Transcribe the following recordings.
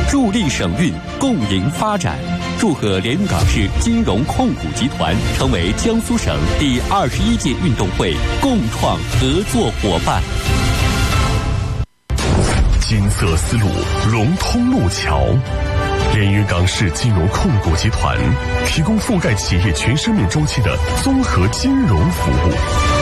助力省运，共赢发展。祝贺连云港市金融控股集团成为江苏省第21届运动会共创合作伙伴。 金色丝路融通路桥，连云港市金融控股集团提供覆盖企业全生命周期的综合金融服务。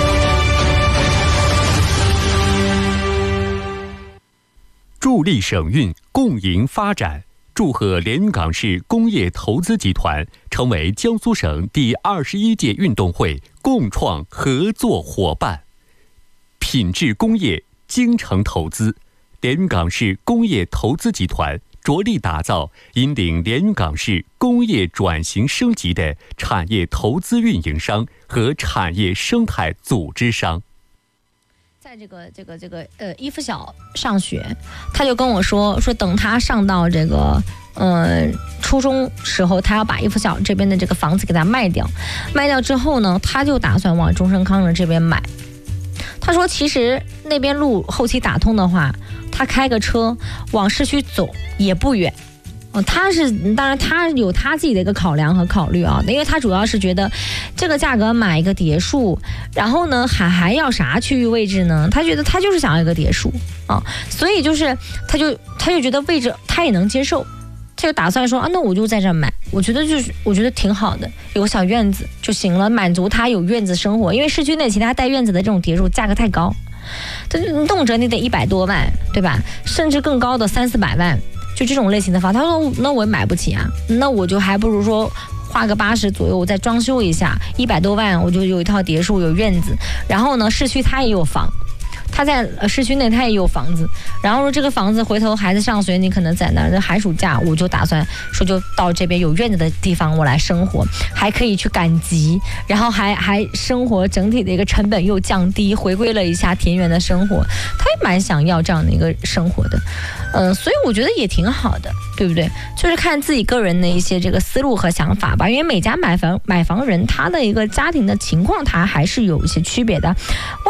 助力省运，共赢发展。祝贺连云港市工业投资集团成为江苏省第21届运动会共创合作伙伴。品质工业，精诚投资。连云港市工业投资集团着力打造引领连云港市工业转型升级的产业投资运营商和产业生态组织商。 在衣服小上学，他就跟我说等他上到这个初中时候，他要把衣服小这边的这个房子给他卖掉之后呢，他就打算往中升康人这边买。他说其实那边路后期打通的话，他开个车往市区走也不远。当然他有他自己的一个考量和考虑啊，因为他主要是觉得这个价格买一个别墅，然后呢还要啥区域位置呢？他觉得他就是想要一个别墅啊，所以就是他就觉得位置他也能接受，他就打算说那我就在这买，我觉得挺好的，有个小院子就行了，满足他有院子生活，因为市区内其他带院子的这种别墅价格太高，动辄你得100多万，对吧？甚至更高的300-400万。就这种类型的房，他说那我也买不起啊，那我就还不如说花个80左右，我再装修一下，100多万我就有一套别墅，有院子，然后呢市区他也有房，他在市区内他也有房子，然后说这个房子回头孩子上学，你可能在那儿寒暑假，我就打算说就到这边有院子的地方我来生活，还可以去赶集，然后还生活整体的一个成本又降低，回归了一下田园的生活，他也蛮想要这样的一个生活的。所以我觉得也挺好的，对不对？就是看自己个人的一些这个思路和想法吧，因为每家买房人他的一个家庭的情况他还是有一些区别的。